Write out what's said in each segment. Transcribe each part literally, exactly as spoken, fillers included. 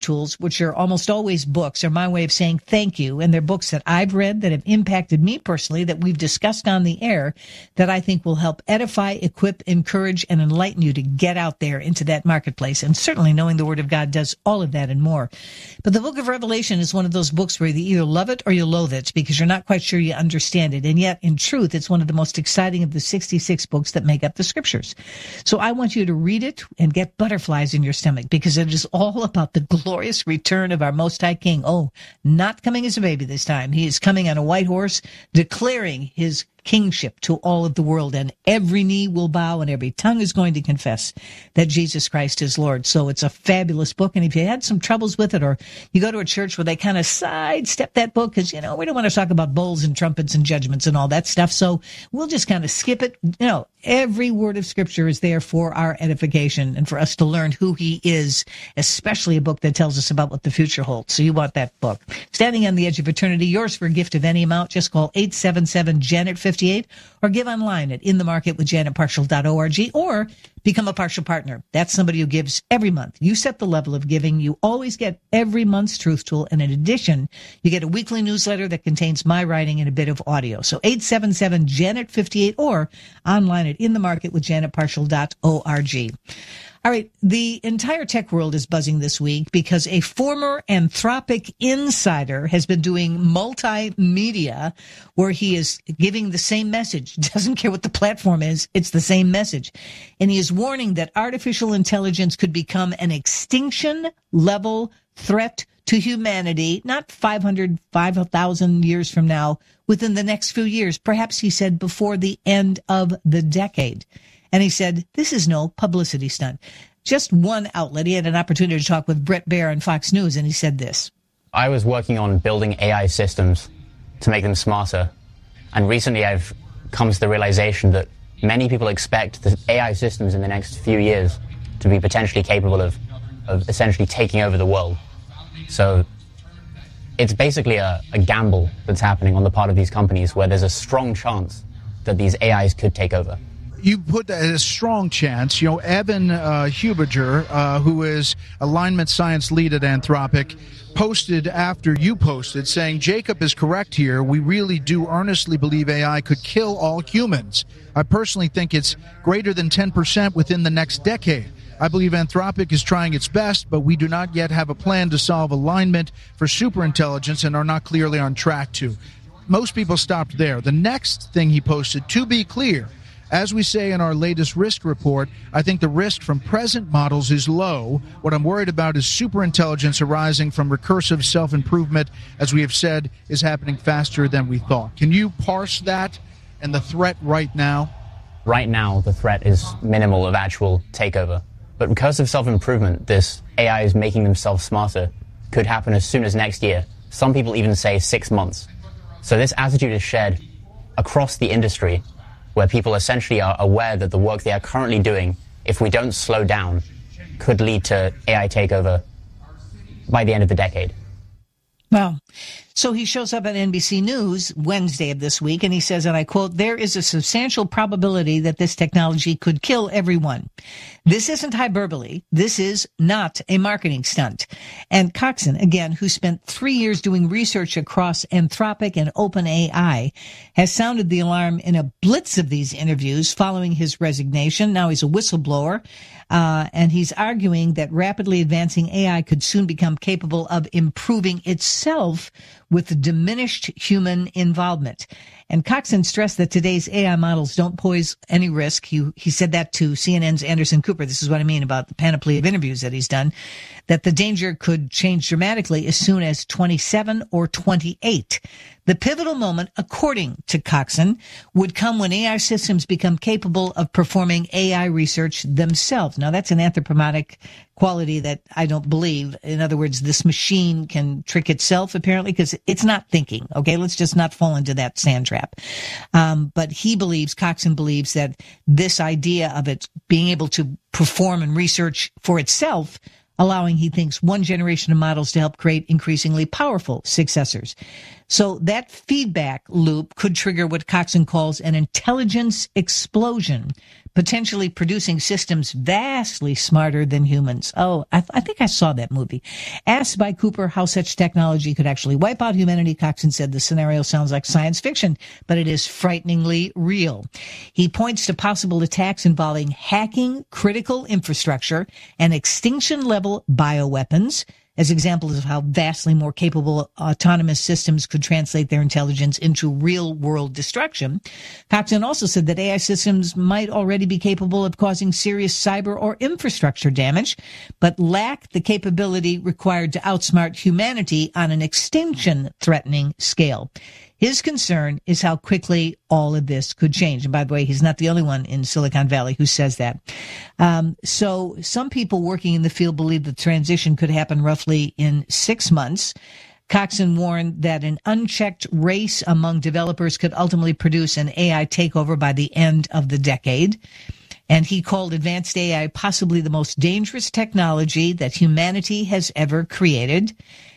tools, which are almost always books, are my way of saying thank you. And they're books that I've read that have impacted me personally, that we've discussed on the air, that I think will help edify, equip, encourage, and enlighten you to get out there into that marketplace. And certainly knowing the Word of God does all of that and more. But the book of Revelation is one of those books where you either love it or you loathe it because you're not quite sure you understand it. And yet, in truth, it's one of the most exciting of the sixty-six books that make up the Scriptures. So I want you to read it and get butterflies in your stomach, because it is all about the glorious return of our Most High King. Oh, not coming as a baby this time. He is coming on a white horse, declaring his kingship to all of the world, and every knee will bow and every tongue is going to confess that Jesus Christ is Lord. So it's a fabulous book. And if you had some troubles with it, or you go to a church where they kind of sidestep that book because, you know, we don't want to talk about bowls and trumpets and judgments and all that stuff, so we'll just kind of skip it. You know, every word of Scripture is there for our edification and for us to learn who he is, especially a book that tells us about what the future holds. So you want that book. Standing on the Edge of Eternity, yours for a gift of any amount. Just call eight seven seven, Janet fifty-eight or give online at in the market with janet partial dot org, or become a partial partner. That's somebody who gives every month. You set the level of giving. You always get every month's Truth Tool. And in addition, you get a weekly newsletter that contains my writing and a bit of audio. So eight seven seven, Janet fifty-eight or online at in the market with janet partial dot org. All right, the entire tech world is buzzing this week because a former Anthropic insider has been doing multimedia where he is giving the same message. Doesn't care what the platform is, it's the same message. And he is warning that artificial intelligence could become an extinction-level threat to humanity, not five hundred, five thousand years from now, within the next few years. Perhaps, he said, before the end of the decade. And he said, this is no publicity stunt. Just one outlet. He had an opportunity to talk with Bret Baier on Fox News, and he said this. I was working on building A I systems to make them smarter. And recently I've come to the realization that many people expect the A I systems in the next few years to be potentially capable of, of essentially taking over the world. So it's basically a, a gamble that's happening on the part of these companies where there's a strong chance that these A Is could take over. You put that as a strong chance. You know, Evan uh, Hubiger, uh, who is alignment science lead at Anthropic, posted after you posted saying, Jacob is correct here. We really do earnestly believe A I could kill all humans. I personally think it's greater than ten percent within the next decade. I believe Anthropic is trying its best, but we do not yet have a plan to solve alignment for superintelligence and are not clearly on track to. Most people stopped there. The next thing he posted, to be clear, as we say in our latest risk report, I think the risk from present models is low. What I'm worried about is superintelligence arising from recursive self-improvement, as we have said, is happening faster than we thought. Can you parse that and the threat right now? Right now, the threat is minimal of actual takeover. But recursive self-improvement, this A I is making themselves smarter, could happen as soon as next year. Some people even say six months. So this attitude is shared across the industry, where people essentially are aware that the work they are currently doing, if we don't slow down, could lead to A I takeover by the end of the decade. Well, so he shows up at N B C News Wednesday of this week, and he says, and I quote, there is a substantial probability that this technology could kill everyone. This isn't hyperbole. This is not a marketing stunt. And Coxon, again, who spent three years doing research across Anthropic and OpenAI, has sounded the alarm in a blitz of these interviews following his resignation. Now he's a whistleblower, uh, and he's arguing that rapidly advancing A I could soon become capable of improving itself with diminished human involvement. And Coxon stressed that today's A I models don't pose any risk. He, he said that to C N N's Anderson Cooper. This is what I mean about the panoply of interviews that he's done, that the danger could change dramatically as soon as twenty-seven or twenty-eight. The pivotal moment, according to Coxon, would come when A I systems become capable of performing A I research themselves. Now, that's an anthropomorphic quality that I don't believe. In other words, this machine can trick itself, apparently, because it's not thinking. Okay, let's just not fall into that sand trap. Um, but he believes, Coxon believes, that this idea of it being able to perform and research for itself, allowing, he thinks, one generation of models to help create increasingly powerful successors. So that feedback loop could trigger what Coxon calls an intelligence explosion, potentially producing systems vastly smarter than humans. Oh, I, th- I think I saw that movie. Asked by Cooper how such technology could actually wipe out humanity, Coxon said the scenario sounds like science fiction, but it is frighteningly real. He points to possible attacks involving hacking critical infrastructure and extinction-level bioweapons as examples of how vastly more capable autonomous systems could translate their intelligence into real-world destruction. Coxon also said that A I systems might already be capable of causing serious cyber or infrastructure damage, but lack the capability required to outsmart humanity on an extinction-threatening scale. His concern is how quickly all of this could change. And by the way, he's not the only one in Silicon Valley who says that. Um, so some people working in the field believe the transition could happen roughly in six months. Coxon warned that an unchecked race among developers could ultimately produce an A I takeover by the end of the decade. And he called advanced A I possibly the most dangerous technology that humanity has ever created.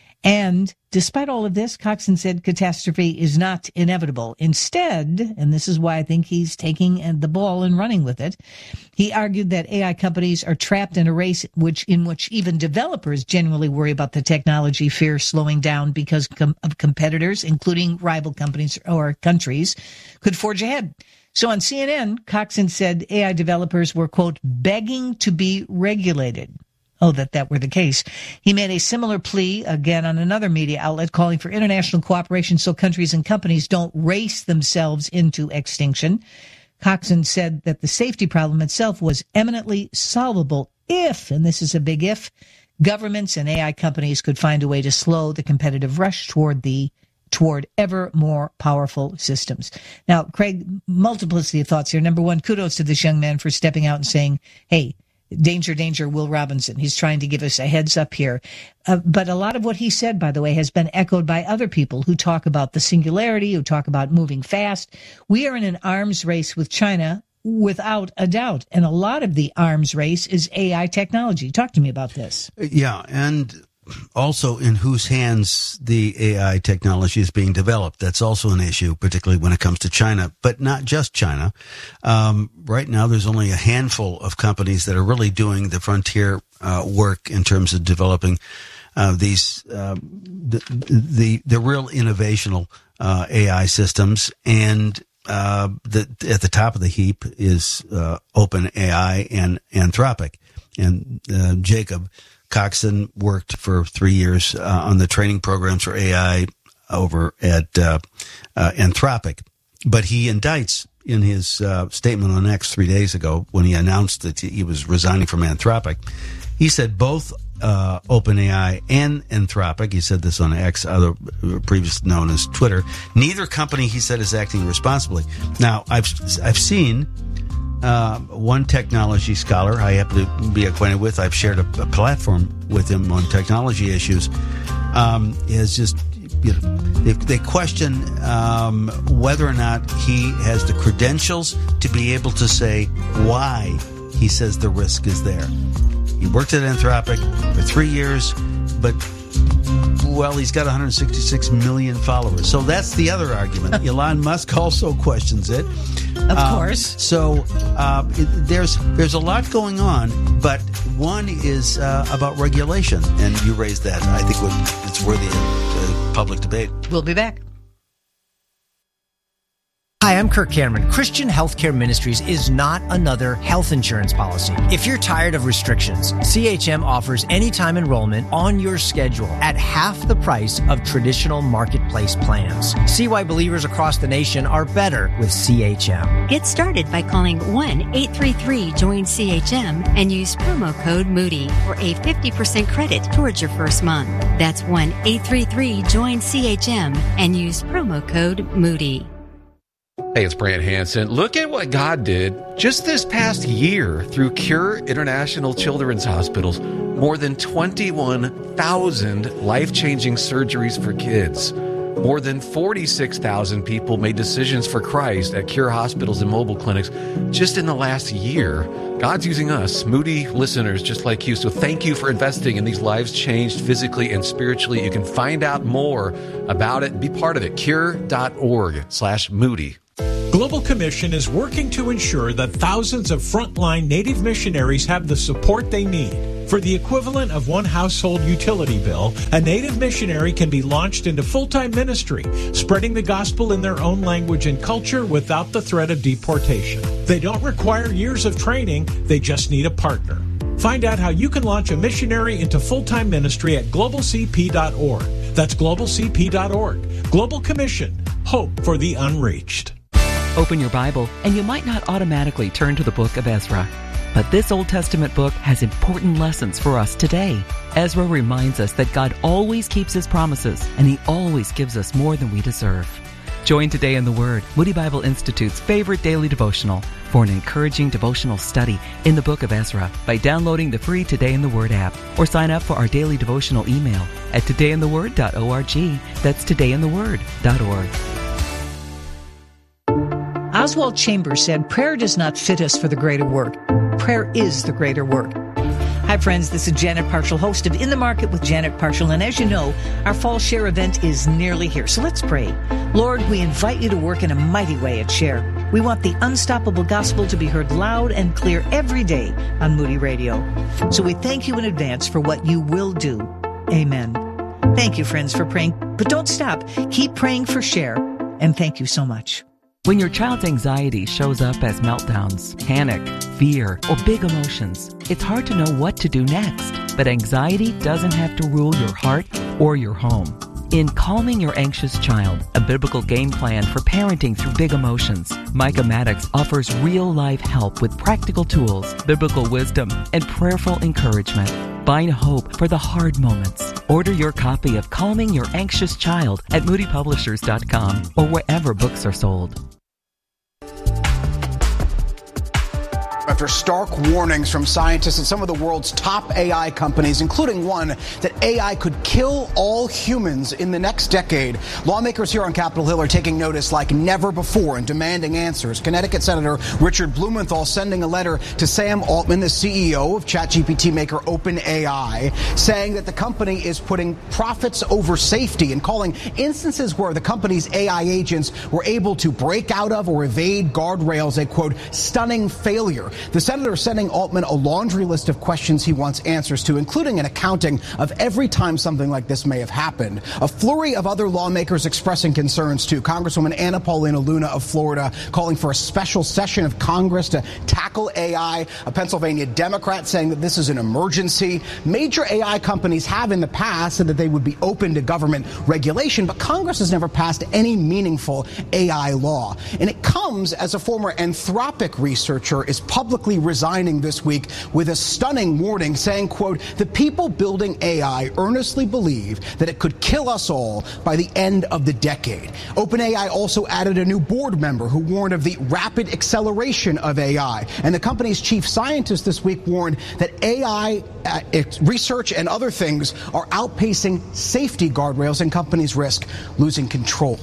And despite all of this, Coxon said catastrophe is not inevitable. Instead, and this is why I think he's taking the ball and running with it, he argued that A I companies are trapped in a race which in which even developers genuinely worry about the technology fear slowing down because com- of competitors, including rival companies or countries, could forge ahead. So on C N N, Coxon said A I developers were, quote, begging to be regulated. Oh, that that were the case. He made a similar plea, again, on another media outlet, calling for international cooperation so countries and companies don't race themselves into extinction. Coxon said that the safety problem itself was eminently solvable if, and this is a big if, governments and A I companies could find a way to slow the competitive rush toward the toward ever more powerful systems. Now, Craig, multiplicity of thoughts here. Number one, kudos to this young man for stepping out and saying, hey, danger, danger, Will Robinson. He's trying to give us a heads up here. Uh, but a lot of what he said, by the way, has been echoed by other people who talk about the singularity, who talk about moving fast. We are in an arms race with China without a doubt. And a lot of the arms race is A I technology. Talk to me about this. Yeah, and also in whose hands the A I technology is being developed. That's also an issue, particularly when it comes to China, but not just China. Um, right now, there's only a handful of companies that are really doing the frontier uh, work in terms of developing uh, these uh, the, the the real innovational uh, A I systems. And uh, the, at the top of the heap is uh, OpenAI and Anthropic. And uh, Jacob Coxon worked for three years uh, on the training programs for A I over at uh, uh, Anthropic. But he indicts in his uh, statement on X three days ago when he announced that he was resigning from Anthropic, he said both uh, OpenAI and Anthropic, he said this on X, other previously known as Twitter, neither company, he said, is acting responsibly. Now, I've I've seen Uh, one technology scholar I happen to be acquainted with, I've shared a, a platform with him on technology issues, um, is just, you know, they, they question um, whether or not he has the credentials to be able to say why he says the risk is there. He worked at Anthropic for three years, but well, he's got one hundred sixty-six million followers. So that's the other argument. Elon Musk also questions it. Of um, course. So uh, it, there's there's a lot going on, but one is uh, about regulation, and you raised that. I think it's worthy of uh, public debate. We'll be back. Hi, I'm Kirk Cameron. Christian Healthcare Ministries is not another health insurance policy. If you're tired of restrictions, C H M offers anytime enrollment on your schedule at half the price of traditional marketplace plans. See why believers across the nation are better with C H M. Get started by calling one eight three three join C H M and use promo code Moody for a fifty percent credit towards your first month. That's one eight three three join C H M and use promo code Moody. Hey, it's Brant Hansen. Look at what God did just this past year through Cure International Children's Hospitals. More than twenty-one thousand life-changing surgeries for kids. More than forty-six thousand people made decisions for Christ at Cure hospitals and mobile clinics just in the last year. God's using us, Moody listeners just like you. So thank you for investing in these lives changed physically and spiritually. You can find out more about it and be part of it. Cure.org slash Moody. Global Commission is working to ensure that thousands of frontline Native missionaries have the support they need. For the equivalent of one household utility bill, a Native missionary can be launched into full-time ministry, spreading the gospel in their own language and culture without the threat of deportation. They don't require years of training, they just need a partner. Find out how you can launch a missionary into full-time ministry at global c p dot org. That's global c p dot org. Global Commission. Hope for the unreached. Open your Bible, and you might not automatically turn to the book of Ezra. But this Old Testament book has important lessons for us today. Ezra reminds us that God always keeps His promises, and He always gives us more than we deserve. Join Today in the Word, Moody Bible Institute's favorite daily devotional, for an encouraging devotional study in the book of Ezra by downloading the free Today in the Word app, or sign up for our daily devotional email at today in the word dot org. That's today in the word dot org. Oswald Chambers said, prayer does not fit us for the greater work. Prayer is the greater work. Hi, friends. This is Janet Parshall, host of In the Market with Janet Parshall. And as you know, our Fall Share event is nearly here. So let's pray. Lord, we invite you to work in a mighty way at Share. We want the unstoppable gospel to be heard loud and clear every day on Moody Radio. So we thank you in advance for what you will do. Amen. Thank you, friends, for praying. But don't stop. Keep praying for Share. And thank you so much. When your child's anxiety shows up as meltdowns, panic, fear, or big emotions, it's hard to know what to do next. But anxiety doesn't have to rule your heart or your home. In Calming Your Anxious Child, a biblical game plan for parenting through big emotions, Micah Maddox offers real-life help with practical tools, biblical wisdom, and prayerful encouragement. Find hope for the hard moments. Order your copy of Calming Your Anxious Child at moody publishers dot com or wherever books are sold. After stark warnings from scientists at some of the world's top A I companies, including one that A I could kill all humans in the next decade, lawmakers here on Capitol Hill are taking notice like never before and demanding answers. Connecticut Senator Richard Blumenthal sending a letter to Sam Altman, the C E O of ChatGPT maker OpenAI, saying that the company is putting profits over safety and calling instances where the company's A I agents were able to break out of or evade guardrails a, quote, stunning failure. The senator is sending Altman a laundry list of questions he wants answers to, including an accounting of every time something like this may have happened. A flurry of other lawmakers expressing concerns, too. Congresswoman Anna Paulina Luna of Florida calling for a special session of Congress to tackle A I. A Pennsylvania Democrat saying that this is an emergency. Major A I companies have in the past said that they would be open to government regulation, but Congress has never passed any meaningful A I law. And it comes as a former Anthropic researcher is publicly resigning this week with a stunning warning saying, quote, the people building A I earnestly believe that it could kill us all by the end of the decade. OpenAI also added a new board member who warned of the rapid acceleration of A I. And the company's chief scientist this week warned that A I uh, research and other things are outpacing safety guardrails and companies risk losing control.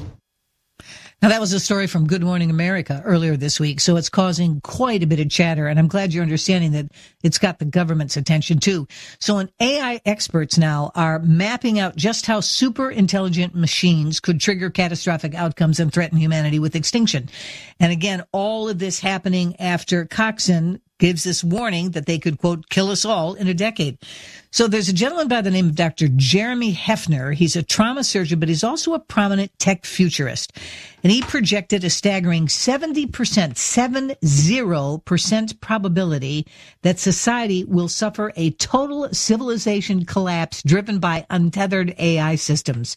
Now, that was a story from Good Morning America earlier this week, so it's causing quite a bit of chatter, and I'm glad you're understanding that it's got the government's attention, too. So an A I experts now are mapping out just how super intelligent machines could trigger catastrophic outcomes and threaten humanity with extinction. And again, all of this happening after Coxon gives this warning that they could, quote, kill us all in a decade. So there's a gentleman by the name of Doctor Jeremy Hefner. He's a trauma surgeon, but he's also a prominent tech futurist. And he projected a staggering seventy percent, seven zero percent probability that society will suffer a total civilization collapse driven by untethered A I systems.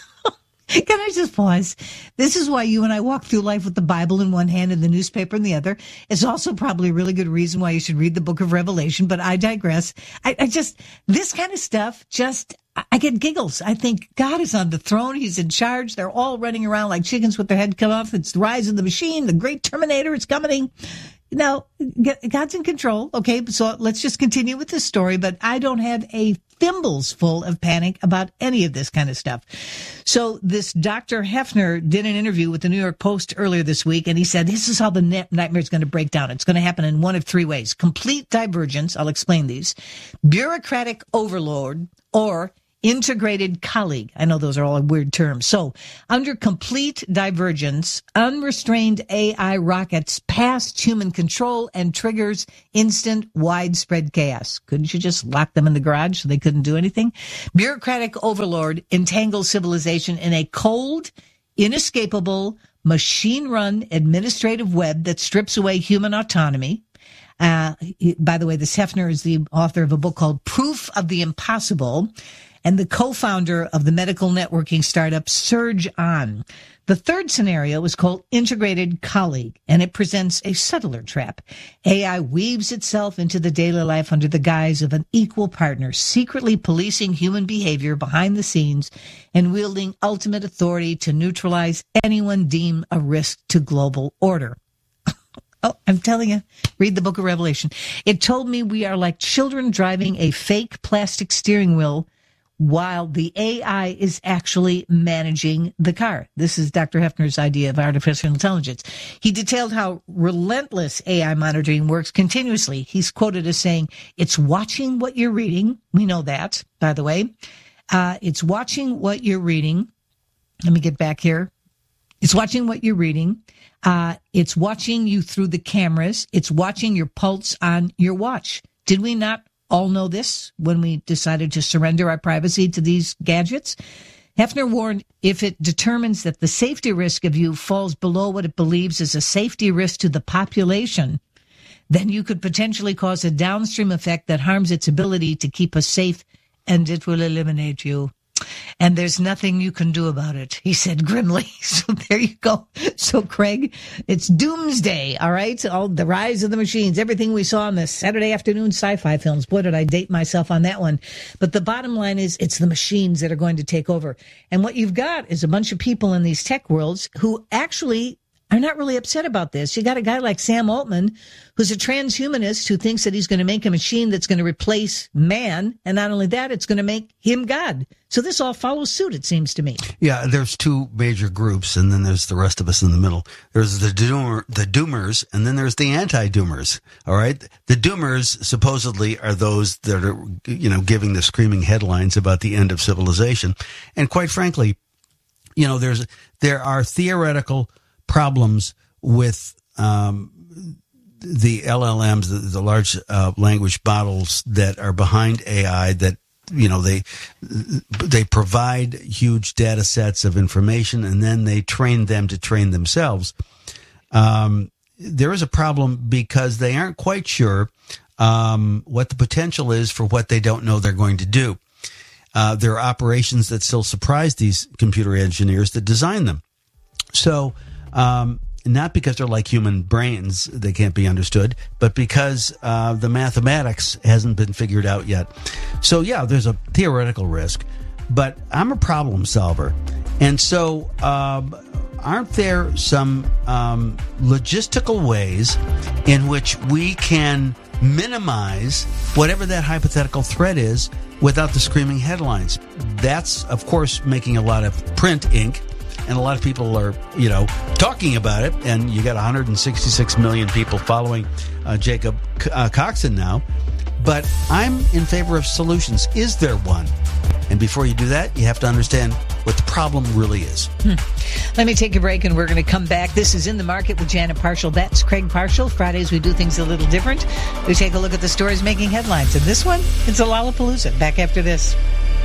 Can I just pause? This is why you and I walk through life with the Bible in one hand and the newspaper in the other. It's also probably a really good reason why you should read the book of Revelation, but I digress. I, I just, this kind of stuff just, I get giggles. I think God is on the throne. He's in charge. They're all running around like chickens with their head cut off. It's the rise of the machine. The great Terminator is coming. Now, God's in control. Okay, so let's just continue with this story, but I don't have a thimbles full of panic about any of this kind of stuff. So this Doctor Hefner did an interview with the New York Post earlier this week, and he said this is how the nightmare is going to break down. It's going to happen in one of three ways. Complete divergence, I'll explain these, bureaucratic overload, or integrated colleague. I know those are all weird terms. So, under complete divergence, unrestrained A I rockets past human control and triggers instant widespread chaos. Couldn't you just lock them in the garage so they couldn't do anything? Bureaucratic overlord entangles civilization in a cold, inescapable, machine-run administrative web that strips away human autonomy. Uh, by the way, this Hefner is the author of a book called Proof of the Impossible, and the co-founder of the medical networking startup Surge On. The third scenario is called Integrated Colleague, and it presents a subtler trap. A I weaves itself into the daily life under the guise of an equal partner, secretly policing human behavior behind the scenes and wielding ultimate authority to neutralize anyone deemed a risk to global order. Oh, I'm telling you, read the book of Revelation. It told me we are like children driving a fake plastic steering wheel while the A I is actually managing the car. This is Doctor Hefner's idea of artificial intelligence. He detailed how relentless A I monitoring works continuously. He's quoted as saying, it's watching what you're reading. We know that, by the way. Uh, it's watching what you're reading. Let me get back here. It's watching what you're reading. Uh, it's watching you through the cameras. It's watching your pulse on your watch. Did we not all know this when we decided to surrender our privacy to these gadgets? Hefner warned, if it determines that the safety risk of you falls below what it believes is a safety risk to the population, then you could potentially cause a downstream effect that harms its ability to keep us safe, and it will eliminate you. And there's nothing you can do about it, he said grimly. So there you go. So, Craig, it's doomsday, all right? All the rise of the machines, everything we saw in the Saturday afternoon sci-fi films. Boy, did I date myself on that one. But the bottom line is it's the machines that are going to take over. And what you've got is a bunch of people in these tech worlds who actually are not really upset about this. You got a guy like Sam Altman, who's a transhumanist who thinks that he's going to make a machine that's going to replace man. And not only that, it's going to make him God. So this all follows suit, it seems to me. Yeah, there's two major groups, and then there's the rest of us in the middle. There's the doomer, the doomers, and then there's the anti-doomers. All right? The doomers supposedly are those that are, you know, giving the screaming headlines about the end of civilization. And quite frankly, you know, there's there are theoretical problems with um, the L L Ms, the, the large uh, language models that are behind A I that, you know, they they provide huge data sets of information and then they train them to train themselves. Um, there is a problem because they aren't quite sure um, what the potential is for what they don't know they're going to do. Uh, there are operations that still surprise these computer engineers that design them. So, um, not because they're like human brains, they can't be understood, but because uh, the mathematics hasn't been figured out yet. So, yeah, there's a theoretical risk, but I'm a problem solver. And so um, aren't there some um, logistical ways in which we can minimize whatever that hypothetical threat is without the screaming headlines? That's, of course, making a lot of print ink. And a lot of people are, you know, talking about it. And you got one hundred sixty-six million people following uh, Jacob uh, Coxon now. But I'm in favor of solutions. Is there one? And before you do that, you have to understand what the problem really is. Hmm. Let me take a break and we're going to come back. This is In the Market with Janet Parshall. That's Craig Parshall. Fridays we do things a little different. We take a look at the stories making headlines. And this one, it's a Lollapalooza. Back after this.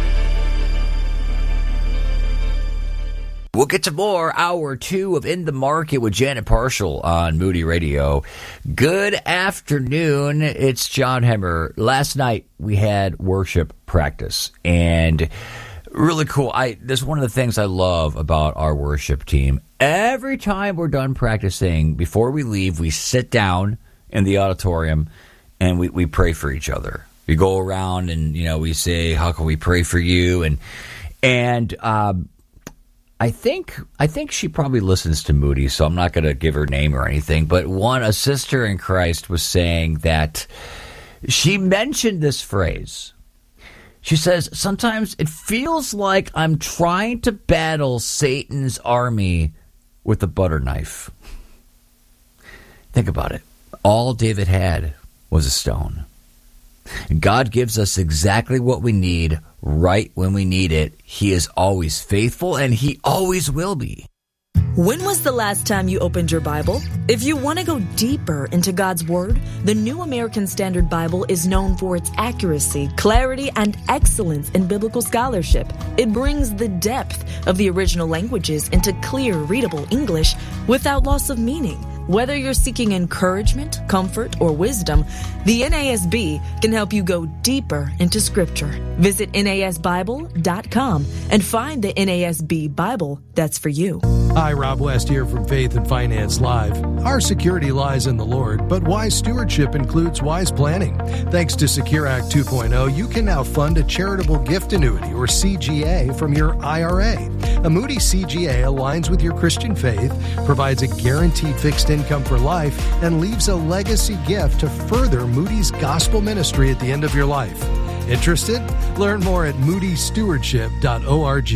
We'll get to more hour two of In the Market with Janet Parshall on Moody Radio. Good afternoon. It's John Hemmer. Last night we had worship practice and really cool. I this is one of the things I love about our worship team. Every time we're done practicing, before we leave, we sit down in the auditorium and we, we pray for each other. We go around and, you know, we say, how can we pray for you? And, and, um, I think I think she probably listens to Moody, so I'm not going to give her name or anything. But one, a sister in Christ was saying that she mentioned this phrase. She says, sometimes it feels like I'm trying to battle Satan's army with a butter knife. Think about it. All David had was a stone. God gives us exactly what we need right when we need it. He is always faithful, and He always will be. When was the last time you opened your Bible? If you want to go deeper into God's Word, the New American Standard Bible is known for its accuracy, clarity, and excellence in biblical scholarship. It brings the depth of the original languages into clear, readable English without loss of meaning. Whether you're seeking encouragement, comfort, or wisdom, the N A S B can help you go deeper into Scripture. Visit N A S Bible dot com and find the N A S B Bible that's for you. Hi, Rob West here from Faith and Finance Live. Our security lies in the Lord, but wise stewardship includes wise planning. Thanks to Secure Act two point oh, you can now fund a charitable gift annuity, or C G A, from your I R A. A Moody C G A aligns with your Christian faith, provides a guaranteed fixed income for life, and leaves a legacy gift to further Moody's gospel ministry at the end of your life. Interested? Learn more at moody stewardship dot org.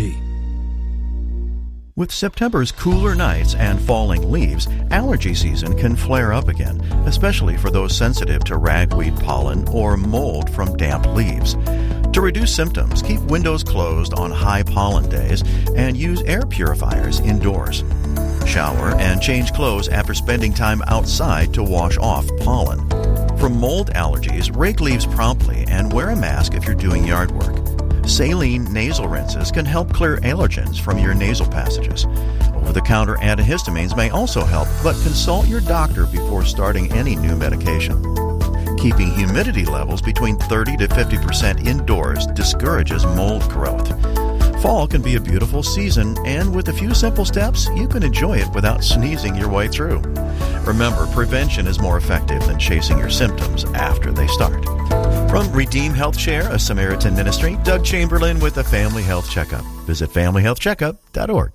With September's cooler nights and falling leaves, allergy season can flare up again, especially for those sensitive to ragweed pollen or mold from damp leaves. To reduce symptoms, keep windows closed on high pollen days and use air purifiers indoors. Shower and change clothes after spending time outside to wash off pollen. For mold allergies, rake leaves promptly and wear a mask if you're doing yard work. Saline nasal rinses can help clear allergens from your nasal passages. Over-the-counter antihistamines may also help, but consult your doctor before starting any new medication. Keeping humidity levels between thirty to fifty percent indoors discourages mold growth. Fall can be a beautiful season, and with a few simple steps, you can enjoy it without sneezing your way through. Remember, prevention is more effective than chasing your symptoms after they start. From Redeem Health Share, a Samaritan ministry, Doug Chamberlain with a Family Health Checkup. Visit family health checkup dot org.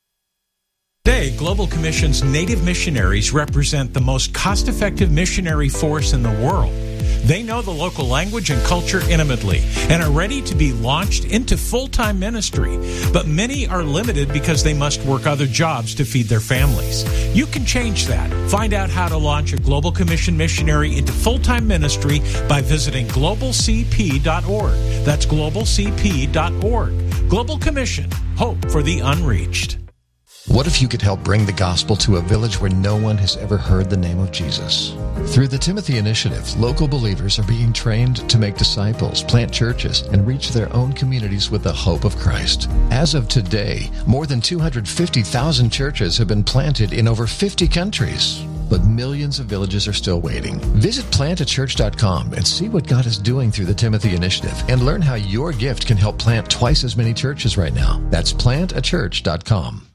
Today, Global Commission's Native missionaries represent the most cost-effective missionary force in the world. They know the local language and culture intimately and are ready to be launched into full-time ministry. But many are limited because they must work other jobs to feed their families. You can change that. Find out how to launch a Global Commission missionary into full-time ministry by visiting global c p dot org. That's global c p dot org. Global Commission, hope for the unreached. What if you could help bring the gospel to a village where no one has ever heard the name of Jesus? Through the Timothy Initiative, local believers are being trained to make disciples, plant churches, and reach their own communities with the hope of Christ. As of today, more than two hundred fifty thousand churches have been planted in over fifty countries. But millions of villages are still waiting. Visit plant a church dot com and see what God is doing through the Timothy Initiative and learn how your gift can help plant twice as many churches right now. That's plant a church dot com.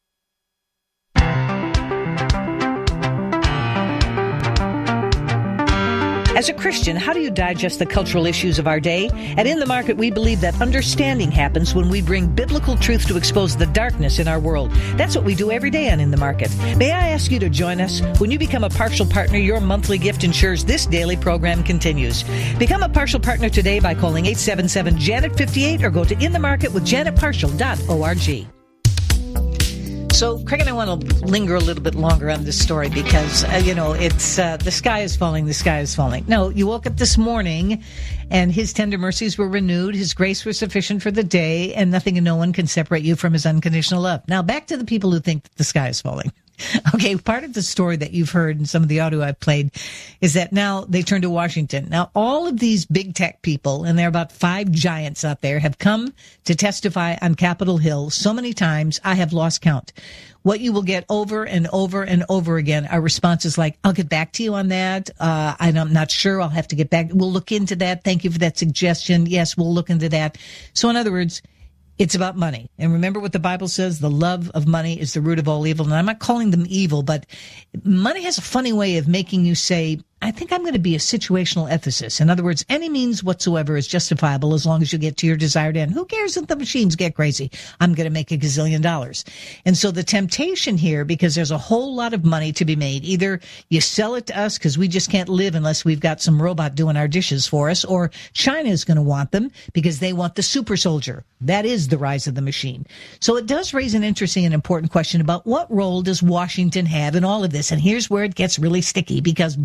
As a Christian, how do you digest the cultural issues of our day? At In the Market, we believe that understanding happens when we bring biblical truth to expose the darkness in our world. That's what we do every day on In the Market. May I ask you to join us? When you become a partial partner, your monthly gift ensures this daily program continues. Become a partial partner today by calling eight seven seven, Janet fifty-eight or go to in the market with janet partial dot org. So, Craig and I want to linger a little bit longer on this story because, uh, you know, it's uh, the sky is falling, the sky is falling. No, you woke up this morning and his tender mercies were renewed, his grace was sufficient for the day, and nothing and no one can separate you from his unconditional love. Now, back to the people who think that the sky is falling. Okay, part of the story that you've heard in some of the audio I've played is that now they turn to Washington. Now, all of these big tech people, and there are about five giants out there, have come to testify on Capitol Hill so many times, I have lost count. What you will get over and over and over again are responses like, I'll get back to you on that. Uh, I'm not sure. I'll have to get back. We'll look into that. Thank you for that suggestion. Yes, we'll look into that. So in other words, it's about money. And remember what the Bible says, the love of money is the root of all evil. And I'm not calling them evil, but money has a funny way of making you say, I think I'm going to be a situational ethicist. In other words, any means whatsoever is justifiable as long as you get to your desired end. Who cares if the machines get crazy? I'm going to make a gazillion dollars. And so the temptation here, because there's a whole lot of money to be made, either you sell it to us because we just can't live unless we've got some robot doing our dishes for us, or China is going to want them because they want the super soldier. That is the rise of the machine. So it does raise an interesting and important question about what role does Washington have in all of this? And here's where it gets really sticky, because both sides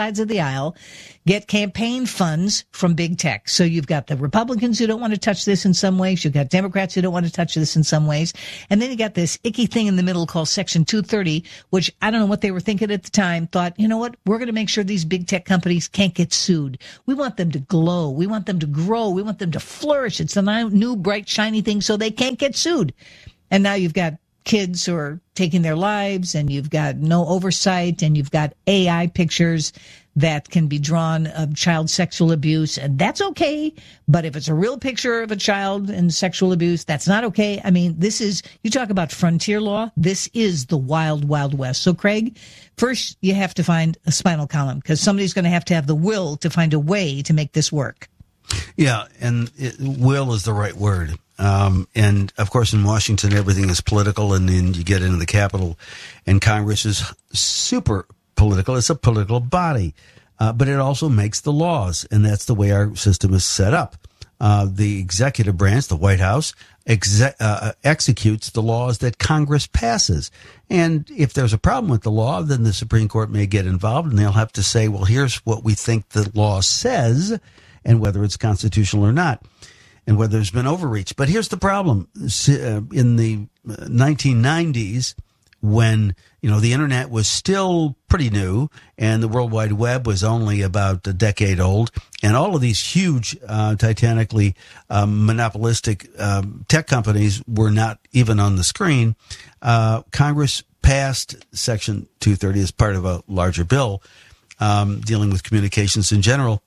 sides of the aisle get campaign funds from big tech. So you've got the Republicans who don't want to touch this in some ways. You've got Democrats who don't want to touch this in some ways. And then you got this icky thing in the middle called Section two thirty, which I don't know what they were thinking at the time, thought, you know what, we're going to make sure these big tech companies can't get sued. We want them to glow. We want them to grow. We want them to flourish. It's a new, bright, shiny thing so they can't get sued. And now you've got kids who are taking their lives, and you've got no oversight, and you've got A I pictures that can be drawn of child sexual abuse, and that's okay. But if it's a real picture of a child and sexual abuse, that's not okay. I mean, this is, you talk about frontier law, this is the wild, wild west. So, Craig, first you have to find a spinal column, because somebody's going to have to have the will to find a way to make this work. Yeah, and it, will is the right word. Um, and, of course, in Washington, everything is political, and then you get into the Capitol, and Congress is super political. It's a political body, uh, but it also makes the laws, and that's the way our system is set up. Uh, the executive branch, the White House, exe- uh, executes the laws that Congress passes. And if there's a problem with the law, then the Supreme Court may get involved, and they'll have to say, well, here's what we think the law says, and whether it's constitutional or not, and whether there's been overreach. But here's the problem. In the nineteen nineties, when, you know, the internet was still pretty new and the World Wide Web was only about a decade old, and all of these huge, uh, titanically um, monopolistic um, tech companies were not even on the screen, uh, Congress passed Section two thirty as part of a larger bill um, dealing with communications in general,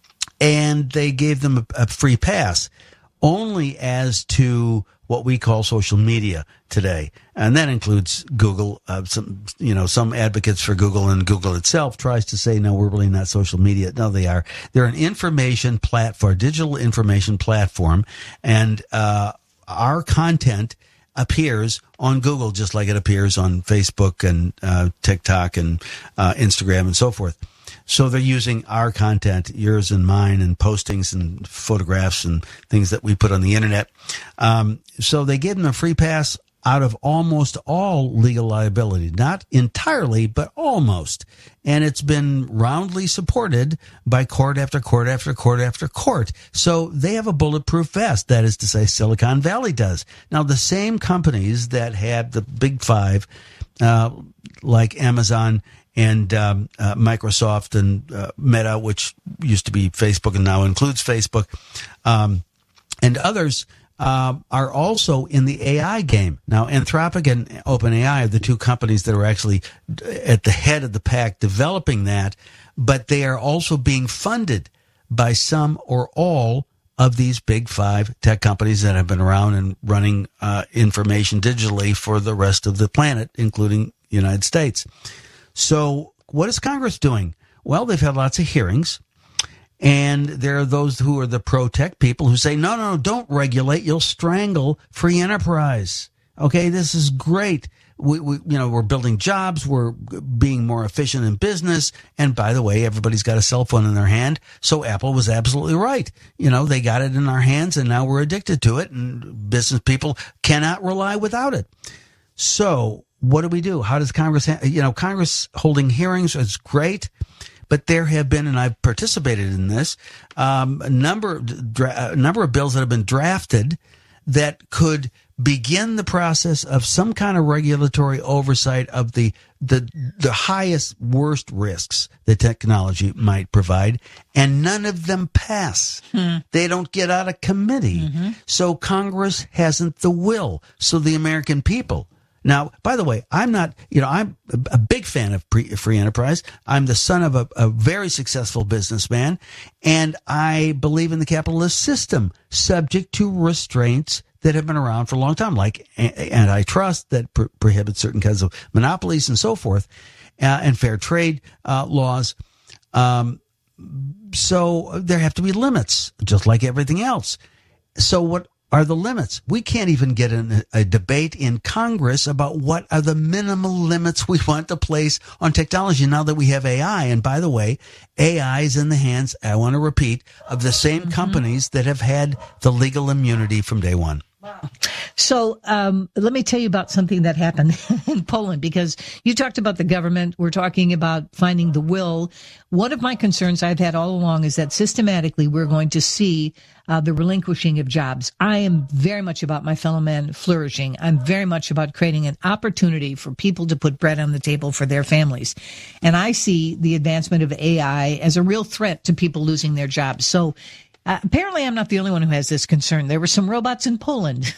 and they gave them a, a free pass only as to what we call social media today. And that includes Google. Uh, some, you know, some advocates for Google, and Google itself tries to say, no, we're really not social media. No, they are. They're an information platform, digital information platform. And, uh, our content appears on Google just like it appears on Facebook and, uh, TikTok and, uh, Instagram and so forth. So they're using our content, yours and mine, and postings and photographs and things that we put on the internet. Um, so they gave them a free pass out of almost all legal liability. Not entirely, but almost. And it's been roundly supported by court after court after court after court. So they have a bulletproof vest. That is to say, Silicon Valley does. Now, the same companies that had the big five, uh, like Amazon and um, uh, Microsoft and uh, Meta, which used to be Facebook and now includes Facebook, um, and others uh, are also in the A I game. Now, Anthropic and OpenAI are the two companies that are actually at the head of the pack developing that, but they are also being funded by some or all of these big five tech companies that have been around and running uh, information digitally for the rest of the planet, including the United States. So what is Congress doing? Well, they've had lots of hearings, and there are those who are the pro-tech people who say, no, no, don't regulate. You'll strangle free enterprise. Okay, this is great. We, we, you know, we're building jobs. We're being more efficient in business. And by the way, everybody's got a cell phone in their hand. So Apple was absolutely right. You know, they got it in our hands, and now we're addicted to it, and business people cannot rely without it. So what do we do? How does Congress, ha- you know, Congress holding hearings is great, but there have been, and I've participated in this, um, a number, dra- a number of bills that have been drafted that could begin the process of some kind of regulatory oversight of the, the, the highest, worst risks that technology might provide, and none of them pass. Hmm. They don't get out of committee. Mm-hmm. So Congress hasn't the will. So the American people. Now, by the way, I'm not, you know, I'm a big fan of pre- free enterprise. I'm the son of a, a very successful businessman, and I believe in the capitalist system, subject to restraints that have been around for a long time, like antitrust that pr- prohibits certain kinds of monopolies and so forth, uh, and fair trade uh, laws. Um, so there have to be limits, just like everything else. So what are the limits? We can't even get in a, a debate in Congress about what are the minimal limits we want to place on technology now that we have A I. And by the way, A I is in the hands, I want to repeat, of the same mm-hmm. companies that have had the legal immunity from day one. Wow. So um, let me tell you about something that happened in Poland, because you talked about the government. We're talking about finding the will. One of my concerns I've had all along is that systematically we're going to see uh, the relinquishing of jobs. I am very much about my fellow man flourishing. I'm very much about creating an opportunity for people to put bread on the table for their families. And I see the advancement of A I as a real threat to people losing their jobs. So uh, apparently I'm not the only one who has this concern. There were some robots in Poland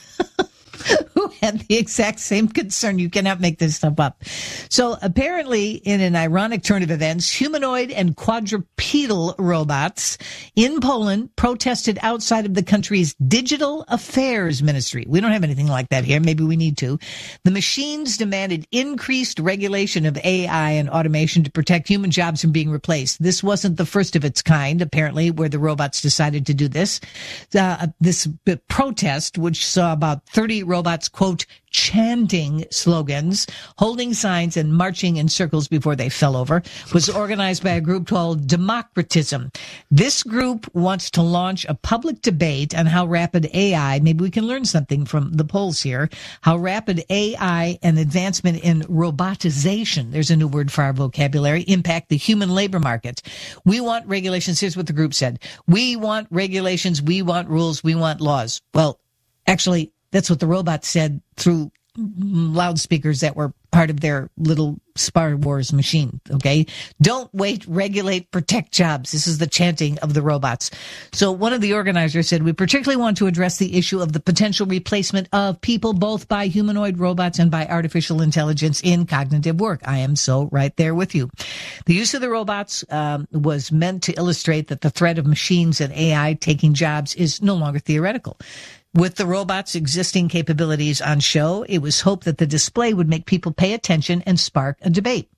who had the exact same concern. You cannot make this stuff up. So apparently, in an ironic turn of events, humanoid and quadrupedal robots in Poland protested outside of the country's Digital Affairs Ministry. We don't have anything like that here. Maybe we need to. The machines demanded increased regulation of A I and automation to protect human jobs from being replaced. This wasn't the first of its kind, apparently, where the robots decided to do this. Uh, this protest, which saw about thirty robots, quote, chanting slogans, holding signs, and marching in circles before they fell over, was organized by a group called Democratism. This group wants to launch a public debate on how rapid A I, maybe we can learn something from the polls here, how rapid A I and advancement in robotization, there's a new word for our vocabulary, impact the human labor market. We want regulations. Here's what the group said. We want regulations. We want rules. We want laws. Well, actually, that's what the robots said through loudspeakers that were part of their little Star Wars machine, okay? Don't wait, regulate, protect jobs. This is the chanting of the robots. So one of the organizers said, we particularly want to address the issue of the potential replacement of people both by humanoid robots and by artificial intelligence in cognitive work. I am so right there with you. The use of the robots um, was meant to illustrate that the threat of machines and A I taking jobs is no longer theoretical. With the robots' existing capabilities on show, it was hoped that the display would make people pay attention and spark a debate.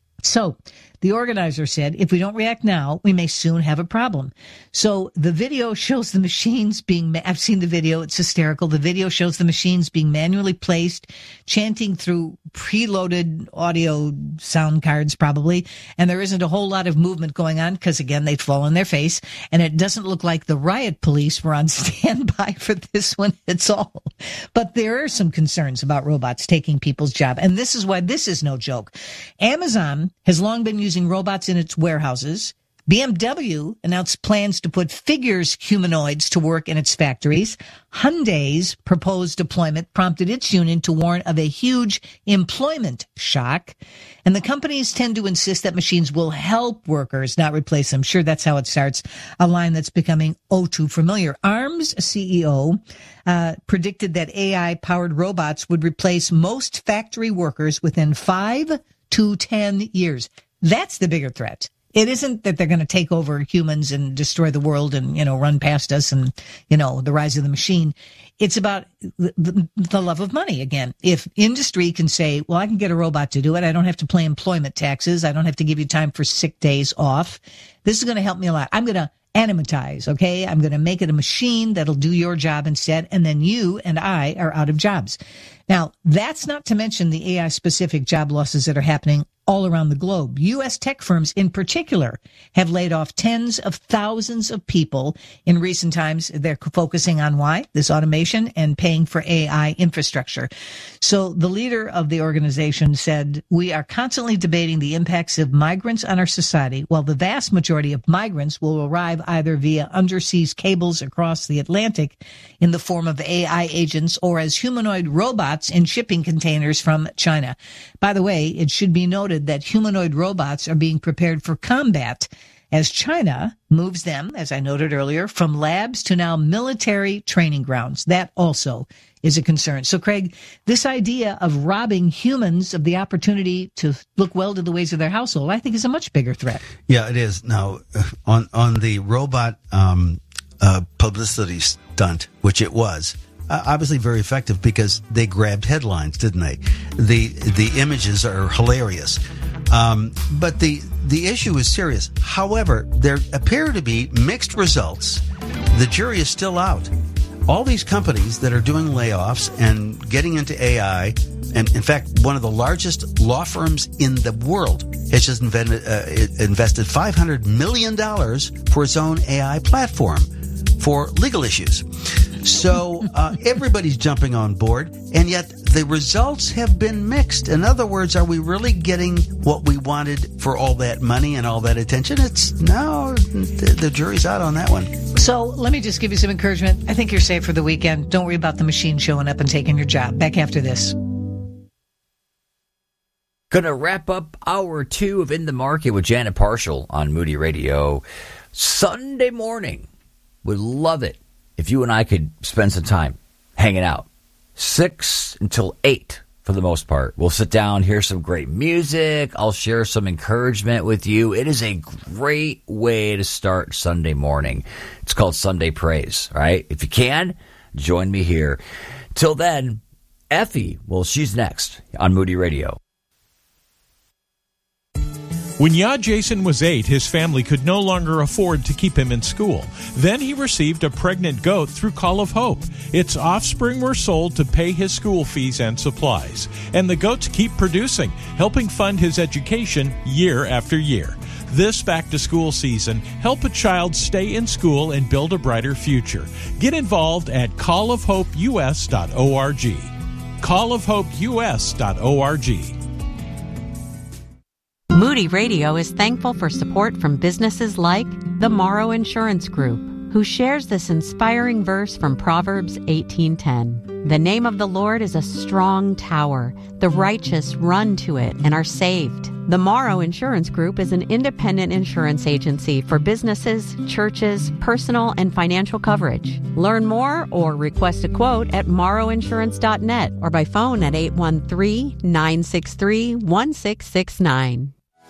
So the organizer said, if we don't react now, we may soon have a problem. So the video shows the machines being, I've seen the video, it's hysterical. The video shows the machines being manually placed, chanting through preloaded audio sound cards probably. And there isn't a whole lot of movement going on because, again, they'd fall on their face. And it doesn't look like the riot police were on standby for this one at all. But there are some concerns about robots taking people's job. And this is why this is no joke. Amazon has long been using robots in its warehouses. B M W announced plans to put figures humanoids to work in its factories. Hyundai's proposed deployment prompted its union to warn of a huge employment shock. And the companies tend to insist that machines will help workers, not replace them. Sure, that's how it starts, a line that's becoming oh too familiar. ARM's C E O uh, predicted that A I-powered robots would replace most factory workers within five to ten years. That's the bigger threat. It isn't that they're going to take over humans and destroy the world and, you know, run past us and, you know, the rise of the machine. It's about the, the love of money again. If industry can say, well, I can get a robot to do it. I don't have to pay employment taxes. I don't have to give you time for sick days off. This is going to help me a lot. I'm going to animatize, okay? I'm going to make it a machine that'll do your job instead, and then you and I are out of jobs. Now, that's not to mention the A I-specific job losses that are happening all around the globe. U S tech firms in particular have laid off tens of thousands of people in recent times. They're focusing on why? This automation and paying for A I infrastructure. So the leader of the organization said, we are constantly debating the impacts of migrants on our society. While the vast majority of migrants will arrive either via undersea cables across the Atlantic in the form of A I agents or as humanoid robots in shipping containers from China. By the way, it should be noted that humanoid robots are being prepared for combat as China moves them, as I noted earlier, from labs to now military training grounds. That also is a concern. So, Craig, this idea of robbing humans of the opportunity to look well to the ways of their household, I think is a much bigger threat. Yeah, it is. Now, on, on the robot um, uh, publicity stunt, which it was, Uh, obviously very effective because they grabbed headlines, didn't they? The the images are hilarious. Um, but the, the issue is serious. However, there appear to be mixed results. The jury is still out. All these companies that are doing layoffs and getting into A I, and in fact, one of the largest law firms in the world has just invented, uh, invested five hundred million dollars for its own A I platform for legal issues. So uh, everybody's jumping on board, and yet the results have been mixed. In other words, are we really getting what we wanted for all that money and all that attention? It's no, the, the jury's out on that one. So let me just give you some encouragement. I think you're safe for the weekend. Don't worry about the machine showing up and taking your job. Back after this. Gonna wrap up hour two of In the Market with Janet Parshall on Moody Radio Sunday morning. Would love it if you and I could spend some time hanging out. Six until eight for the most part. We'll sit down, hear some great music. I'll share some encouragement with you. It is a great way to start Sunday morning. It's called Sunday Praise, right? If you can, join me here. Till then, Effie, well, she's next on Moody Radio. When Ya Jason was eight, his family could no longer afford to keep him in school. Then he received a pregnant goat through Call of Hope. Its offspring were sold to pay his school fees and supplies. And the goats keep producing, helping fund his education year after year. This back-to-school season, help a child stay in school and build a brighter future. Get involved at call of hope u s dot org. call of hope u s dot org. Moody Radio is thankful for support from businesses like the Morrow Insurance Group, who shares this inspiring verse from Proverbs eighteen ten. The name of the Lord is a strong tower. The righteous run to it and are saved. The Morrow Insurance Group is an independent insurance agency for businesses, churches, personal, and financial coverage. Learn more or request a quote at morrow insurance dot net or by phone at eight one three, nine six three, one six six nine.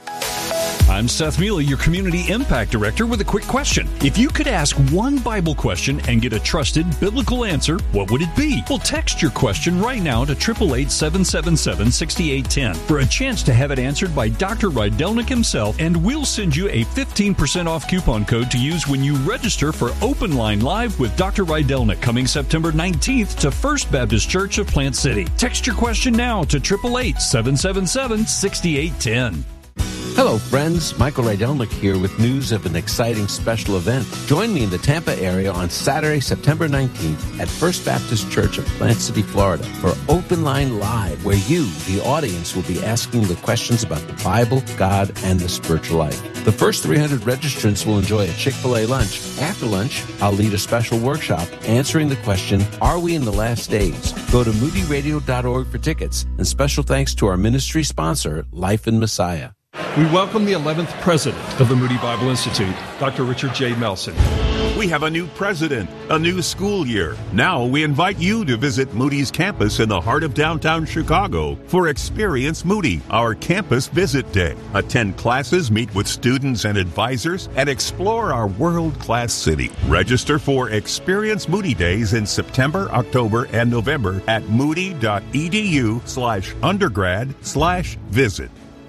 I'm Seth Mealy, your Community Impact Director, with a quick question. If you could ask one Bible question and get a trusted biblical answer, what would it be? Well, text your question right now to eight eight eight, seven seven seven, six eight one zero for a chance to have it answered by Doctor Rydelnik himself, and we'll send you a fifteen percent off coupon code to use when you register for Open Line Live with Doctor Rydelnik coming September nineteenth to First Baptist Church of Plant City. Text your question now to eight eight eight, seven seven seven, six eight one zero. Hello, friends. Michael Rydelnik here with news of an exciting special event. Join me in the Tampa area on Saturday, September nineteenth at First Baptist Church of Plant City, Florida for Open Line Live, where you, the audience, will be asking the questions about the Bible, God, and the spiritual life. The first three hundred registrants will enjoy a Chick-fil-A lunch. After lunch, I'll lead a special workshop answering the question, are we in the last days? Go to moody radio dot org for tickets. And special thanks to our ministry sponsor, Life in Messiah. We welcome the eleventh president of the Moody Bible Institute, Doctor Richard J. Melson. We have a new president, a new school year. Now we invite you to visit Moody's campus in the heart of downtown Chicago for Experience Moody, our campus visit day. Attend classes, meet with students and advisors, and explore our world-class city. Register for Experience Moody Days in September, October, and November at moody.edu slash undergrad slash visit.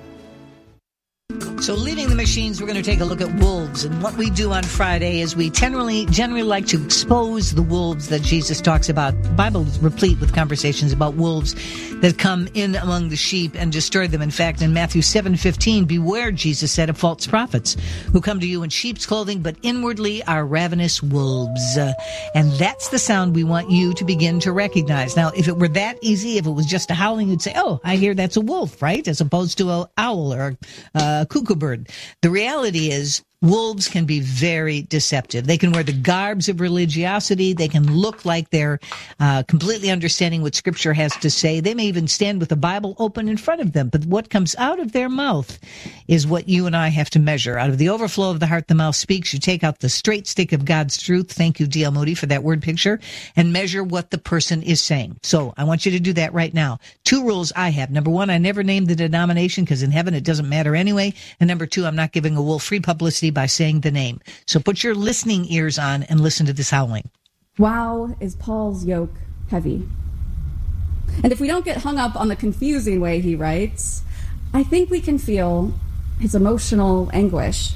So leaving the machines, we're going to take a look at wolves. And what we do on Friday is we generally generally like to expose the wolves that Jesus talks about. The Bible is replete with conversations about wolves that come in among the sheep and destroy them. In fact, in Matthew seven fifteen, beware, Jesus said, of false prophets who come to you in sheep's clothing, but inwardly are ravenous wolves. Uh, and that's the sound we want you to begin to recognize. Now, if it were that easy, if it was just a howling, you'd say, oh, I hear that's a wolf, right? As opposed to an owl or a uh, cuckoo bird. The reality is wolves can be very deceptive. They can wear the garbs of religiosity. They can look like they're uh, completely understanding what Scripture has to say. They may even stand with the Bible open in front of them. But what comes out of their mouth is what you and I have to measure. Out of the overflow of the heart, the mouth speaks. You take out the straight stick of God's truth. Thank you, D L Moody, for that word picture. And measure what the person is saying. So I want you to do that right now. Two rules I have. Number one, I never name the denomination because in heaven it doesn't matter anyway. And number two, I'm not giving a wolf free publicity by saying the name. So put your listening ears on and listen to this howling. Wow, is Paul's yoke heavy? And if we don't get hung up on the confusing way he writes, I think we can feel his emotional anguish.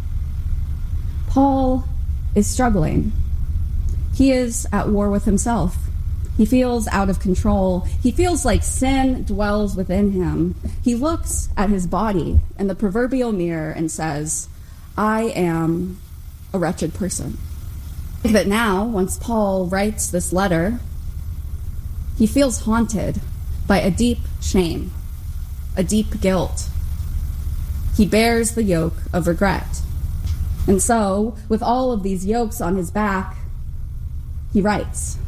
Paul is struggling. He is at war with himself. He feels out of control. He feels like sin dwells within him. He looks at his body in the proverbial mirror and says, I am a wretched person. But now, once Paul writes this letter, he feels haunted by a deep shame, a deep guilt. He bears the yoke of regret. And so, with all of these yokes on his back, he writes.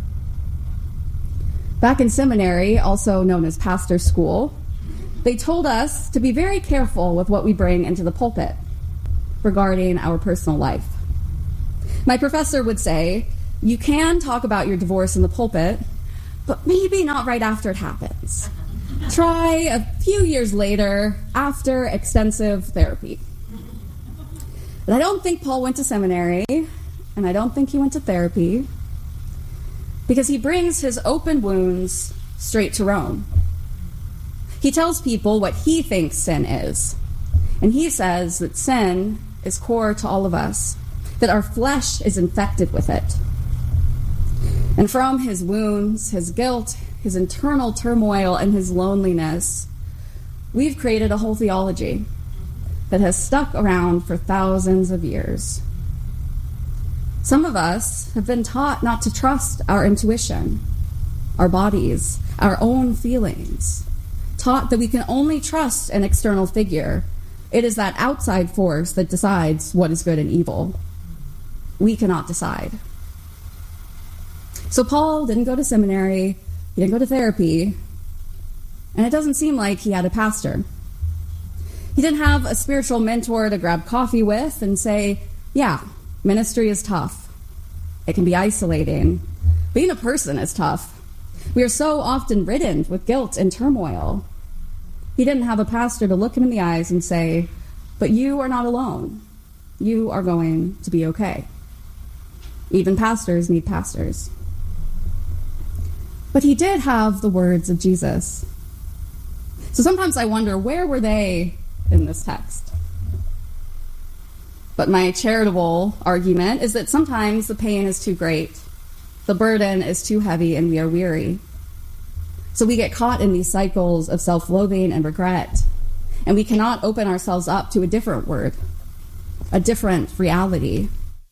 Back in seminary, also known as pastor school, they told us to be very careful with what we bring into the pulpit regarding our personal life. My professor would say, you can talk about your divorce in the pulpit, but maybe not right after it happens. Try a few years later, after extensive therapy. But I don't think Paul went to seminary, and I don't think he went to therapy, because he brings his open wounds straight to Rome. He tells people what he thinks sin is, and he says that sin is core to all of us, that our flesh is infected with it. And from his wounds, his guilt, his internal turmoil, and his loneliness, we've created a whole theology that has stuck around for thousands of years. Some of us have been taught not to trust our intuition, our bodies, our own feelings, taught that we can only trust an external figure. It is that outside force that decides what is good and evil. We cannot decide. So Paul didn't go to seminary, he didn't go to therapy, and it doesn't seem like he had a pastor. He didn't have a spiritual mentor to grab coffee with and say, yeah, ministry is tough. It can be isolating. Being a person is tough. We are so often ridden with guilt and turmoil. He didn't have a pastor to look him in the eyes and say, but you are not alone. You are going to be okay. Even pastors need pastors. But he did have the words of Jesus. So sometimes I wonder, where were they in this text? But my charitable argument is that sometimes the pain is too great, the burden is too heavy, and we are weary. So we get caught in these cycles of self-loathing and regret, and we cannot open ourselves up to a different word, a different reality.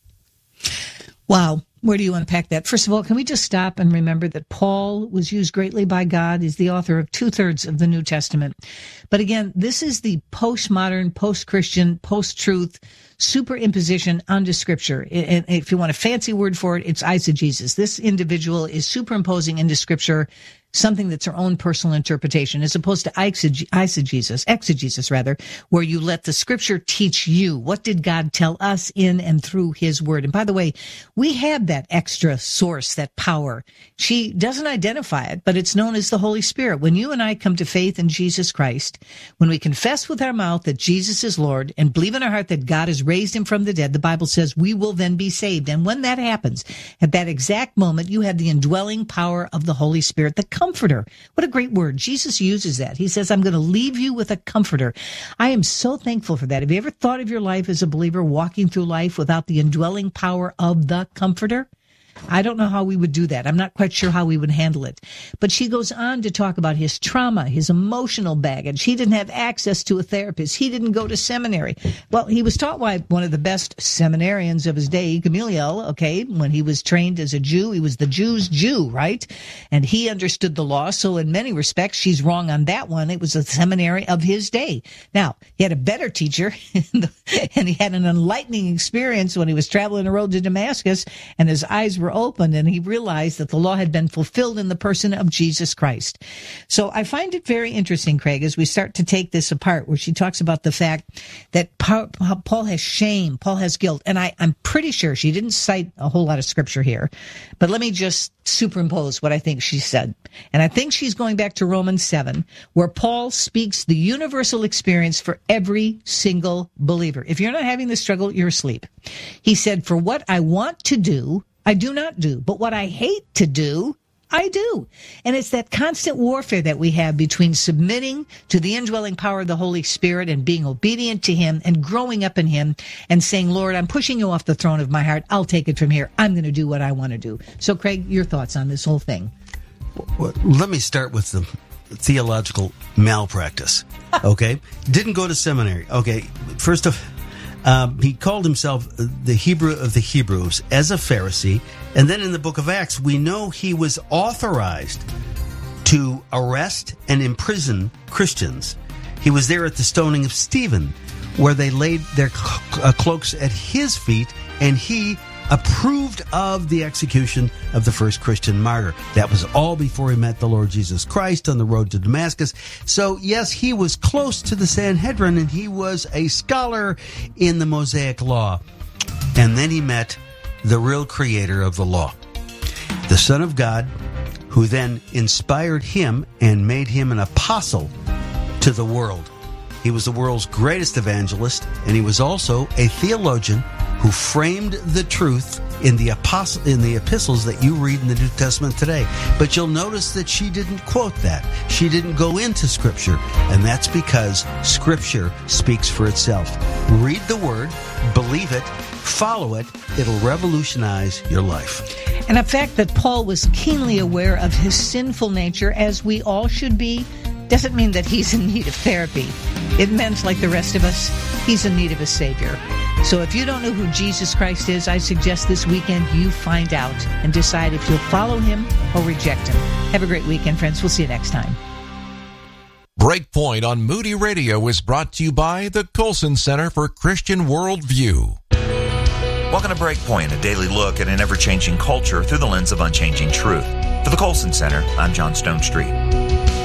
Wow. Where do you unpack that? First of all, can we just stop and remember that Paul was used greatly by God? He's the author of two-thirds of the New Testament. But again, this is the postmodern, post-Christian, post-truth superimposition onto Scripture. And if you want a fancy word for it, it's eisegesis. This individual is superimposing into Scripture something that's her own personal interpretation, as opposed to eisegesis, exegesis rather, where you let the Scripture teach you. What did God tell us in and through His Word? And by the way, we have that extra source, that power. She doesn't identify it, but it's known as the Holy Spirit. When you and I come to faith in Jesus Christ, when we confess with our mouth that Jesus is Lord and believe in our heart that God has raised Him from the dead, the Bible says we will then be saved. And when that happens, at that exact moment, you have the indwelling power of the Holy Spirit, the comforter. What a great word. Jesus uses that. He says, I'm going to leave you with a comforter. I am so thankful for that. Have you ever thought of your life as a believer walking through life without the indwelling power of the comforter? I don't know how we would do that. I'm not quite sure how we would handle it. But she goes on to talk about his trauma, his emotional baggage. He didn't have access to a therapist. He didn't go to seminary. Well, he was taught by one of the best seminarians of his day, Gamaliel, okay? When he was trained as a Jew, he was the Jew's Jew, right? And he understood the law. So in many respects, she's wrong on that one. It was a seminary of his day. Now, he had a better teacher, and he had an enlightening experience when he was traveling the road to Damascus, and his eyes were opened, and he realized that the law had been fulfilled in the person of Jesus Christ. So I find it very interesting, Craig, as we start to take this apart, where she talks about the fact that Paul has shame, Paul has guilt, and I, I'm pretty sure she didn't cite a whole lot of scripture here, but let me just superimpose what I think she said. And I think she's going back to Romans seven, where Paul speaks the universal experience for every single believer. If you're not having the struggle, you're asleep. He said, for what I want to do, I do not do, but what I hate to do, I do. And it's that constant warfare that we have between submitting to the indwelling power of the Holy Spirit and being obedient to Him and growing up in Him and saying, Lord, I'm pushing you off the throne of my heart. I'll take it from here. I'm going to do what I want to do. So, Craig, your thoughts on this whole thing? Well, let me start with the theological malpractice. Okay? Didn't go to seminary. Okay. First of Um, he called himself the Hebrew of the Hebrews as a Pharisee. And then in the book of Acts, we know he was authorized to arrest and imprison Christians. He was there at the stoning of Stephen, where they laid their cloaks at his feet, and he approved of the execution of the first Christian martyr. That was all before he met the Lord Jesus Christ on the road to Damascus. So, yes, he was close to the Sanhedrin, and he was a scholar in the Mosaic Law. And then he met the real creator of the law, the Son of God, who then inspired him and made him an apostle to the world. He was the world's greatest evangelist, and he was also a theologian who framed the truth in the apostle, in the epistles that you read in the New Testament today. But you'll notice that she didn't quote that. She didn't go into Scripture, and that's because Scripture speaks for itself. Read the Word, believe it, follow it. It'll revolutionize your life. And the fact that Paul was keenly aware of his sinful nature, as we all should be, doesn't mean that he's in need of therapy. It meant, like the rest of us, he's in need of a Savior. So if you don't know who Jesus Christ is, I suggest this weekend you find out and decide if you'll follow him or reject him. Have a great weekend, friends. We'll see you next time. Breakpoint on Moody Radio is brought to you by the Colson Center for Christian Worldview. Welcome to Breakpoint, a daily look at an ever-changing culture through the lens of unchanging truth. For the Colson Center, I'm John Stonestreet.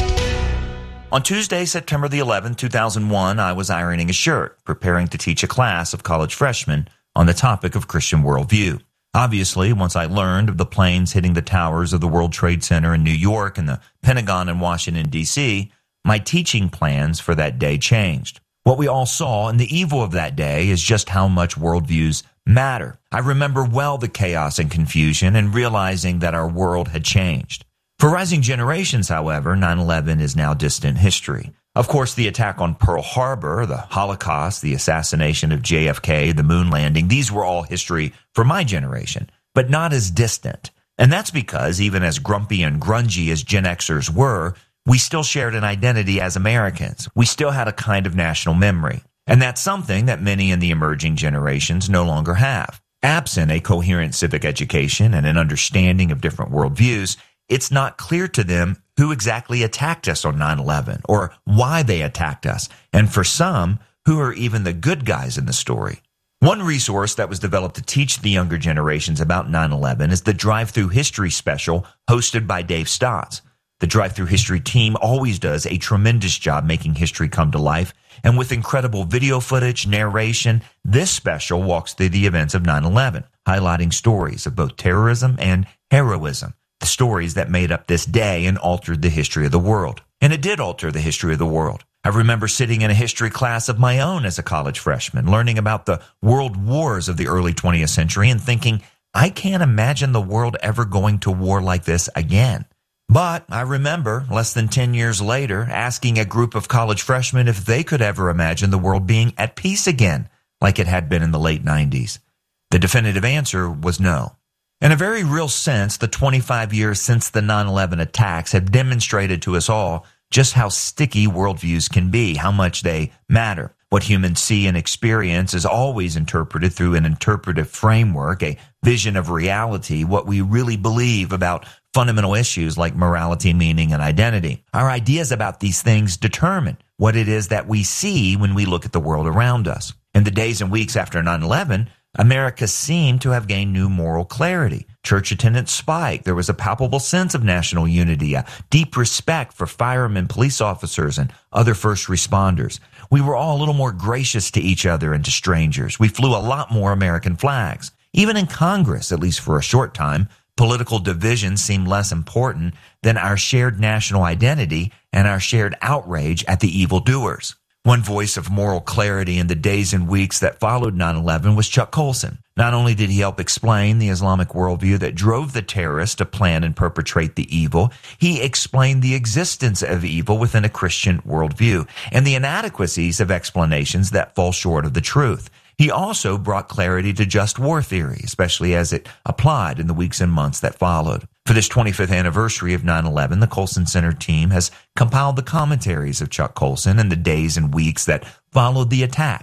On Tuesday, September the eleventh, two thousand one, I was ironing a shirt, preparing to teach a class of college freshmen on the topic of Christian worldview. Obviously, once I learned of the planes hitting the towers of the World Trade Center in New York and the Pentagon in Washington, D C, my teaching plans for that day changed. What we all saw in the evil of that day is just how much worldviews matter. I remember well the chaos and confusion and realizing that our world had changed. For rising generations, however, nine eleven is now distant history. Of course, the attack on Pearl Harbor, the Holocaust, the assassination of J F K, the moon landing, these were all history for my generation, but not as distant. And that's because even as grumpy and grungy as Gen Xers were, we still shared an identity as Americans. We still had a kind of national memory. And that's something that many in the emerging generations no longer have. Absent a coherent civic education and an understanding of different worldviews, it's not clear to them who exactly attacked us on nine eleven or why they attacked us, and for some, who are even the good guys in the story. One resource that was developed to teach the younger generations about nine eleven is the Drive-Thru History special hosted by Dave Stotts. The Drive-Thru History team always does a tremendous job making history come to life, and with incredible video footage, narration, this special walks through the events of nine eleven, highlighting stories of both terrorism and heroism. The stories that made up this day and altered the history of the world. And it did alter the history of the world. I remember sitting in a history class of my own as a college freshman, learning about the world wars of the early twentieth century and thinking, I can't imagine the world ever going to war like this again. But I remember, less than ten years later, asking a group of college freshmen if they could ever imagine the world being at peace again, like it had been in the late nineties. The definitive answer was no. In a very real sense, the twenty-five years since the nine eleven attacks have demonstrated to us all just how sticky worldviews can be, how much they matter. What humans see and experience is always interpreted through an interpretive framework, a vision of reality, what we really believe about fundamental issues like morality, meaning, and identity. Our ideas about these things determine what it is that we see when we look at the world around us. In the days and weeks after nine eleven, America seemed to have gained new moral clarity. Church attendance spiked. There was a palpable sense of national unity, a deep respect for firemen, police officers, and other first responders. We were all a little more gracious to each other and to strangers. We flew a lot more American flags. Even in Congress, at least for a short time, political divisions seemed less important than our shared national identity and our shared outrage at the evildoers. One voice of moral clarity in the days and weeks that followed nine eleven was Chuck Colson. Not only did he help explain the Islamic worldview that drove the terrorists to plan and perpetrate the evil, he explained the existence of evil within a Christian worldview and the inadequacies of explanations that fall short of the truth. He also brought clarity to just war theory, especially as it applied in the weeks and months that followed. For this twenty-fifth anniversary of nine eleven, the Colson Center team has compiled the commentaries of Chuck Colson in the days and weeks that followed the attacks,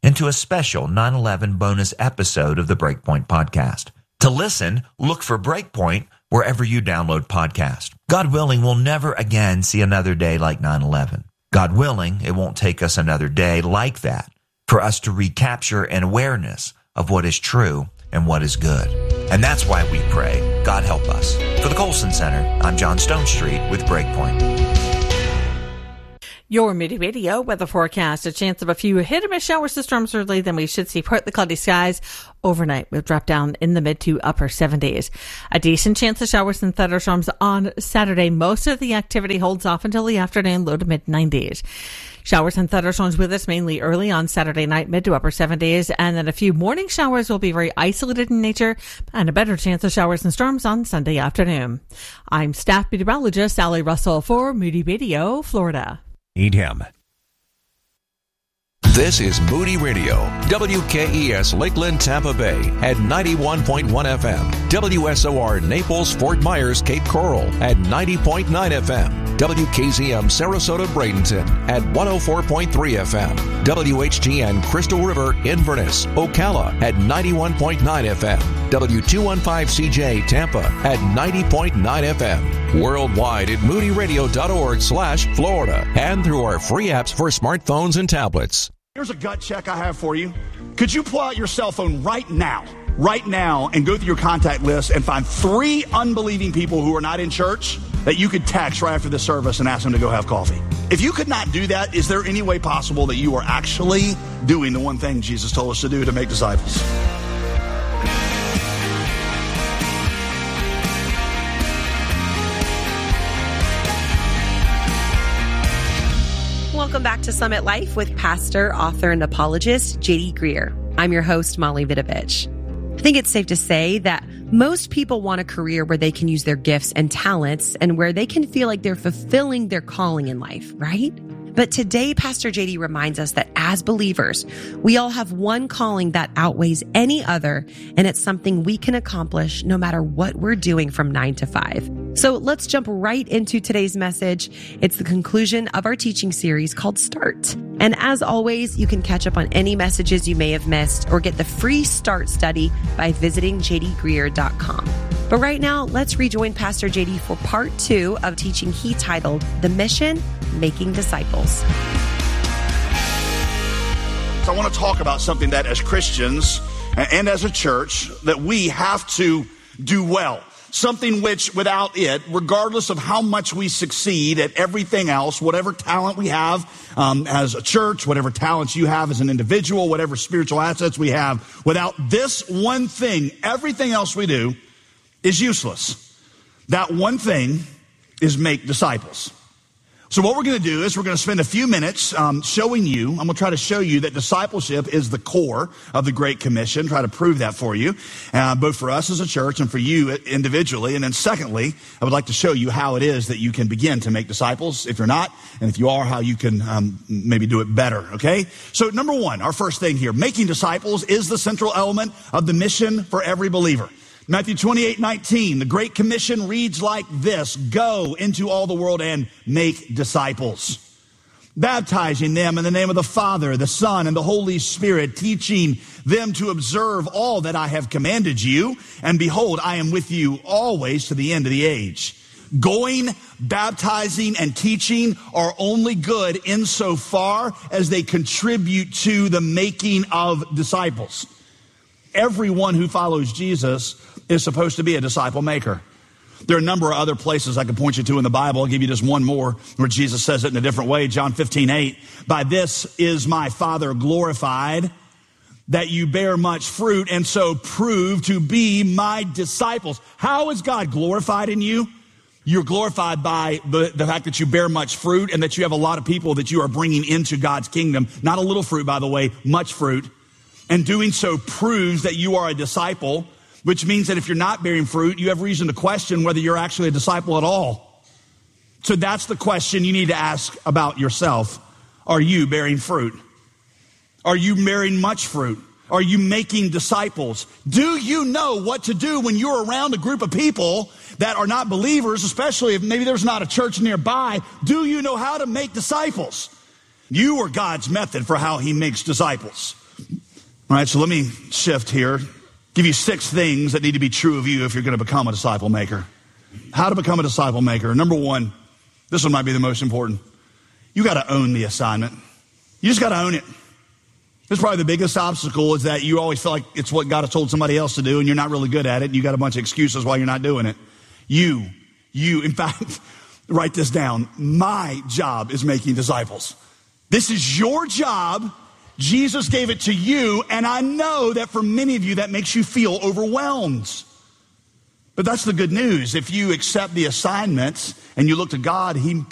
into a special nine eleven bonus episode of the Breakpoint podcast. To listen, look for Breakpoint wherever you download podcasts. God willing, we'll never again see another day like nine eleven. God willing, it won't take us another day like that for us to recapture an awareness of what is true and what is good. And that's why we pray, God help us. For the Colson Center, I'm John Stone Street with Breakpoint. Your Moody Radio weather forecast. A chance of a few hit or miss showers and storms early, then we should see partly cloudy skies. Overnight, we'll drop down in the mid to upper seventies. A decent chance of showers and thunderstorms on Saturday. Most of the activity holds off until the afternoon, low to mid nineties. Showers and thunderstorms with us mainly early on Saturday night, mid to upper seventies, and then a few morning showers will be very isolated in nature, and a better chance of showers and storms on Sunday afternoon. I'm staff meteorologist Sally Russell for Moody Radio, Florida. Need him. This is Moody Radio, W K E S Lakeland, Tampa Bay at ninety-one point one F M, W S O R Naples, Fort Myers, Cape Coral at ninety point nine F M, W K Z M Sarasota, Bradenton at one oh four point three F M, W H G N Crystal River, Inverness, Ocala at ninety-one point nine F M, W two fifteen C J Tampa at ninety point nine F M, worldwide at moody radio dot org slash Florida, and through our free apps for smartphones and tablets. Here's a gut check I have for you. Could you pull out your cell phone right now, right now, and go through your contact list and find three unbelieving people who are not in church that you could text right after the service and ask them to go have coffee? If you could not do that, is there any way possible that you are actually doing the one thing Jesus told us to do to make disciples? Welcome back to Summit Life with pastor, author, and apologist J D Greear. I'm your host, Molly Vidovich. I think it's safe to say that most people want a career where they can use their gifts and talents and where they can feel like they're fulfilling their calling in life, right? But today, Pastor J D reminds us that as believers, we all have one calling that outweighs any other, and it's something we can accomplish no matter what we're doing from nine to five. So let's jump right into today's message. It's the conclusion of our teaching series called Start. And as always, you can catch up on any messages you may have missed or get the free Start study by visiting j d greear dot com. But right now, let's rejoin Pastor J D for part two of teaching he titled The Mission, Making Disciples. So I want to talk about something that as Christians and as a church that we have to do well. Something which without it, regardless of how much we succeed at everything else, whatever talent we have um, as a church, whatever talents you have as an individual, whatever spiritual assets we have, without this one thing, everything else we do is useless. That one thing is make disciples. So what we're going to do is we're going to spend a few minutes um, showing you, I'm going to try to show you that discipleship is the core of the Great Commission, try to prove that for you, uh, both for us as a church and for you individually. And then secondly, I would like to show you how it is that you can begin to make disciples if you're not, and if you are, how you can um, maybe do it better, okay? So number one, our first thing here, making disciples is the central element of the mission for every believer. Matthew twenty-eight nineteen, the Great Commission reads like this: go into all the world and make disciples, baptizing them in the name of the Father, the Son, and the Holy Spirit, teaching them to observe all that I have commanded you. And behold, I am with you always to the end of the age. Going, baptizing, and teaching are only good insofar as they contribute to the making of disciples. Everyone who follows Jesus is supposed to be a disciple maker. There are a number of other places I could point you to in the Bible. I'll give you just one more where Jesus says it in a different way. John fifteen eight, by this is my Father glorified, that you bear much fruit and so prove to be my disciples. How is God glorified in you? You're glorified by the, the fact that you bear much fruit and that you have a lot of people that you are bringing into God's kingdom. Not a little fruit, by the way, much fruit. And doing so proves that you are a disciple, which means that if you're not bearing fruit, you have reason to question whether you're actually a disciple at all. So that's the question you need to ask about yourself. Are you bearing fruit? Are you bearing much fruit? Are you making disciples? Do you know what to do when you're around a group of people that are not believers, especially if maybe there's not a church nearby? Do you know how to make disciples? You are God's method for how he makes disciples. All right, so let me shift here. Give you six things that need to be true of you if you're going to become a disciple maker. How to become a disciple maker. Number one, this one might be the most important. You got to own the assignment. You just got to own it. This is probably the biggest obstacle, is that you always feel like it's what God has told somebody else to do and you're not really good at it. And you got a bunch of excuses why you're not doing it. You, you, in fact, write this down. My job is making disciples. This is your job. Jesus gave it to you. And I know that for many of you, that makes you feel overwhelmed. But that's the good news. If you accept the assignments and you look to God, he